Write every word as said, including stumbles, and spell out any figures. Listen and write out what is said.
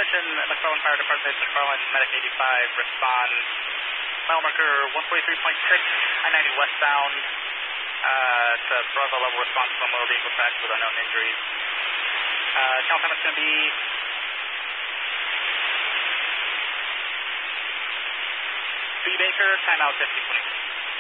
attention, McClellan Fire Department, McClellan, Medic eighty-five, respond. Mile marker one forty-three point six, I ninety westbound. Uh, to Bravo level response from lower vehicle crash with unknown injuries. Uh, count time is going to be B Baker, timeout fifty twenty.